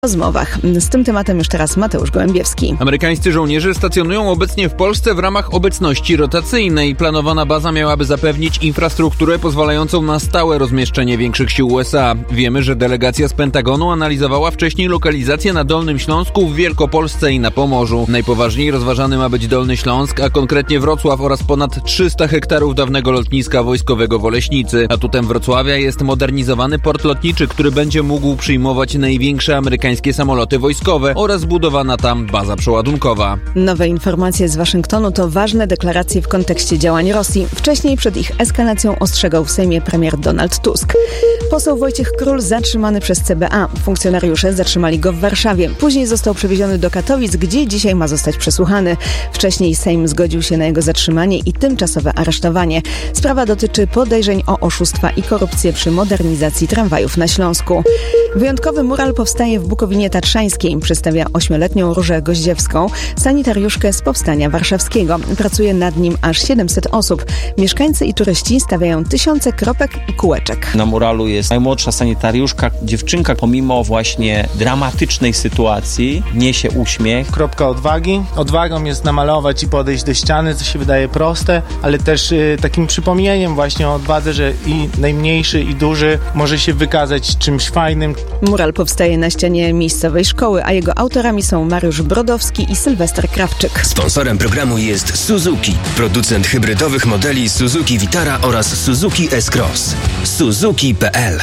rozmowach. Z tym tematem już teraz Mateusz Gołębiewski. Amerykańscy żołnierze stacjonują obecnie w Polsce w ramach obecności rotacyjnej. Planowana baza miałaby zapewnić infrastrukturę pozwalającą na stałe rozmieszczenie większych sił USA. Wiemy, że delegacja z Pentagonu analizowała wcześniej lokalizację na Dolnym Śląsku, w Wielkopolsce i na Pomorzu. Najpoważniej rozważany ma być Dolny Śląsk, a konkretnie Wrocław oraz ponad 300 hektarów dawnego lotniska wojskowego w Oleśnicy. Atutem Wrocławia jest modernizowany port lotniczy, który będzie mógł przyjmować największe amerykańskie samoloty wojskowe oraz budowana tam baza przeładunkowa. Nowe informacje z Waszyngtonu to ważne deklaracje w kontekście działań Rosji. Wcześniej przed ich eskalacją ostrzegał w Sejmie premier Donald Tusk. Poseł Wojciech Król zatrzymany przez CBA. Funkcjonariusze zatrzymali go w Warszawie. Później został przewieziony do Katowic, gdzie dzisiaj ma zostać przesłuchany. Wcześniej Sejm zgodził się na jego zatrzymanie i tymczasowe aresztowanie. Sprawa dotyczy podejrzeń o oszustwa i korupcję przy modernizacji tramwajów na Śląsku. Wyjątkowy mural powstaje w Bukowinie Tatrzańskiej. Przedstawia 8-letnią Różę Goździewską, sanitariuszkę z Powstania Warszawskiego. Pracuje nad nim aż 700 osób. Mieszkańcy i turyści stawiają tysiące kropek i kółeczek. Na muralu jest najmłodsza sanitariuszka, dziewczynka, pomimo właśnie dramatycznej sytuacji niesie uśmiech. Kropka odwagi. Odwagą jest namalować i podejść do ściany, co się wydaje proste, ale też takim przypomnieniem właśnie o odwadze, że i najmniejszy, i duży może się wykazać czymś fajnym. Mural powstaje na ścianie miejscowej szkoły, a jego autorami są Mariusz Brodowski i Sylwester Krawczyk. Sponsorem programu jest Suzuki, producent hybrydowych modeli Suzuki Vitara oraz Suzuki S-Cross. Suzuki.pl.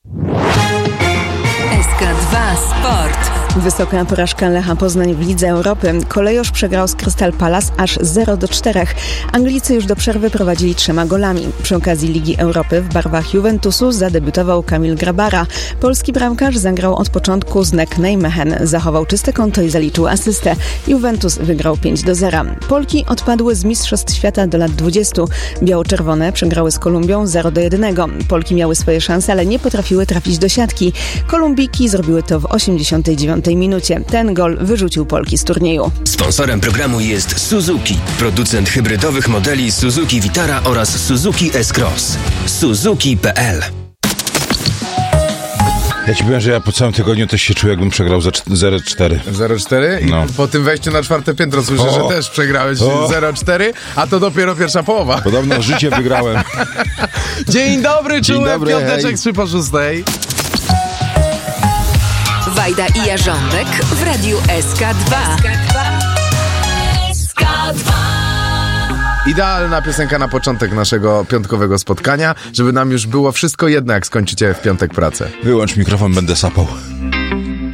SK2 Sport. Wysoka porażka Lecha Poznań w Lidze Europy. Kolejorz przegrał z Crystal Palace aż 0-4. Anglicy już do przerwy prowadzili 3 golami. Przy okazji Ligi Europy w barwach Juventusu zadebiutował Kamil Grabara. Polski bramkarz zagrał od początku z Nek Nijmegen. Zachował czyste konto i zaliczył asystę. Juventus wygrał 5-0. Polki odpadły z Mistrzostw Świata do lat 20. Biało-czerwone przegrały z Kolumbią 0-1. Polki miały swoje szanse, ale nie potrafiły trafić do siatki. Kolumbijki zrobiły to w 89 minucie. Ten gol wyrzucił Polki z turnieju. Sponsorem programu jest Suzuki, producent hybrydowych modeli Suzuki Vitara oraz Suzuki S-Cross. Suzuki.pl. Ja ci powiem, że ja po całym tygodniu też się czuję, jakbym przegrał 0-4. 0-4? I po tym wejściu na 4. piętro słyszę, że też przegrałeś 0-4, a to dopiero pierwsza połowa. Podobno życie wygrałem. Dzień dobry, czułem piąteczek 3 po 6. Wajda i Jarząbek w Radiu SK2. Idealna piosenka na początek naszego piątkowego spotkania, żeby nam już było wszystko jedno, jak skończycie w piątek pracę. Wyłącz mikrofon, będę sapał.